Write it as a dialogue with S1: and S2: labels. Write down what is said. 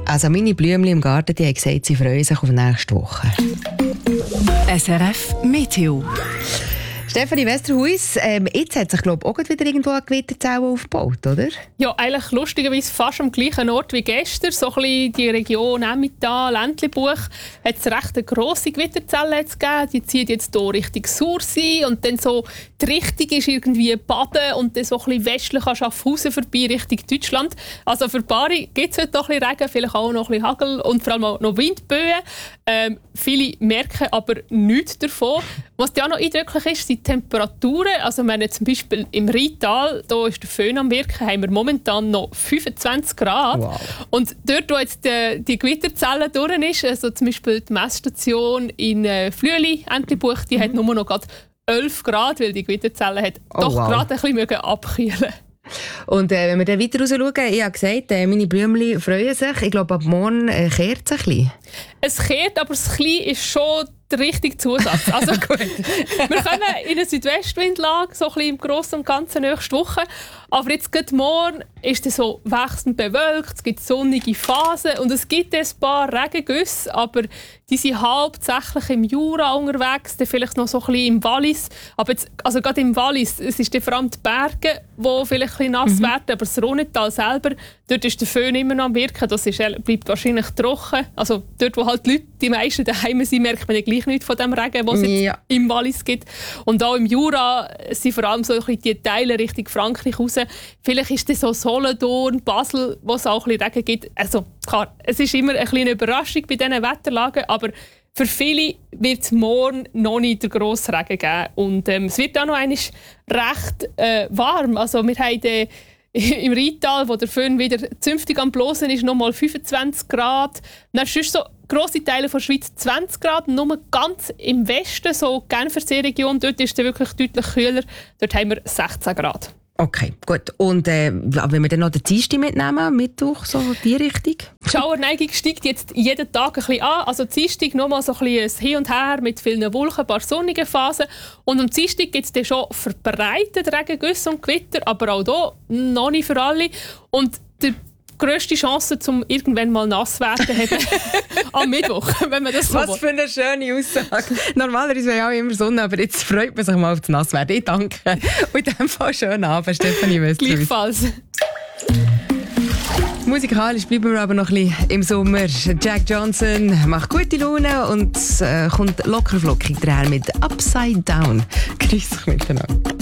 S1: Also meine Blümchen im Garten, die haben gesagt, sie freuen sich auf nächste Woche.
S2: SRF Meteo.
S1: Stefanie Westerhuis, jetzt hat sich glaube ich auch wieder irgendwo eine Gewitterzelle aufgebaut, oder?
S3: Ja, eigentlich lustigerweise fast am gleichen Ort wie gestern. So ein bisschen die Region Emmental, Ländlibuch, hat es recht eine grosse Gewitterzelle gegeben. Die zieht jetzt hier Richtung Sursee und dann so die Richtung ist irgendwie Baden und dann so ein bisschen westlich an Schaffhausen vorbei Richtung Deutschland. Also für Bari gibt es heute noch ein bisschen Regen, vielleicht auch noch ein bisschen Hagel und vor allem auch noch Windböen. Viele merken aber nichts davon. Was ja noch eindrücklich ist, sind die Temperaturen. Also wir haben zum Beispiel im Rheintal, da ist der Föhn am Wirken, haben wir momentan noch 25 Grad.
S1: Wow.
S3: Und dort, wo jetzt die Gewitterzelle durch ist, also zum Beispiel die Messstation in Flüeli, Entlebuch, die hat nur noch gerade 11 Grad, weil die Gewitterzelle hat doch gerade ein bisschen abkühlen.
S1: Und wenn wir dann weiter raus schauen, ich habe gesagt, meine Blümchen freuen sich. Ich glaube, ab morgen kehrt es ein bisschen.
S3: Es kehrt, aber das Klein ist schon der richtige Zusatz. Also, wir kommen in eine Südwestwindlage, so ein bisschen im Grossen und Ganzen nächste Woche. Aber jetzt gerade morgen ist es so wechselnd bewölkt, es gibt sonnige Phasen und es gibt ein paar Regengüsse, aber die sind hauptsächlich im Jura unterwegs, dann vielleicht noch so ein bisschen im Wallis. Aber jetzt, also gerade im Wallis, es ist vor allem die Berge, die vielleicht ein bisschen nass werden, aber das Rhônetal selber, dort ist der Föhn immer noch am Wirken, das bleibt wahrscheinlich trocken. Also dort, wo halt die Leute, die meisten daheim sind, merkt man ja gleich nichts von dem Regen, den es jetzt im Wallis gibt. Und auch im Jura sind vor allem so ein bisschen die Teile Richtung Frankreich raus. Vielleicht ist das so Solothurn, Basel, wo es auch ein bisschen Regen gibt. Also klar, es ist immer eine kleine Überraschung bei diesen Wetterlagen, aber für viele wird es morgen noch nicht der grosse Regen geben. Und es wird auch noch einmal recht warm. Also wir haben im Rheintal, wo der Föhn wieder zünftig am Blosen ist, noch mal 25 Grad. Dann sonst so grosse Teile der Schweiz 20 Grad. Nur ganz im Westen, so Genfersee-Region, dort ist es wirklich deutlich kühler. Dort haben wir 16 Grad.
S1: Okay, gut. Und wenn wir dann noch den Dienstag mitnehmen, Mittwoch, so die Richtung?
S3: Die Schauerneigung steigt jetzt jeden Tag ein bisschen an. Also Dienstag nochmal so ein bisschen Hin und Her mit vielen Wolken, ein paar sonnige Phasen. Und am Dienstag gibt es dann schon verbreitet Regengüsse und Gewitter, aber auch hier noch nicht für alle. Und die grösste Chance, um irgendwann mal nass werden haben am Mittwoch, wenn man das so
S1: Was für eine schöne Aussage. Normalerweise wäre ja auch immer Sonne, aber jetzt freut man sich mal auf das Nasswerden. Ich danke. Und in diesem Fall schönen Abend, Stefanie Westerhuis.
S3: Gleichfalls.
S1: Musikalisch bleiben wir aber noch ein bisschen im Sommer. Jack Johnson macht gute Laune und kommt locker flockig daher mit Upside Down. Grüß dich miteinander.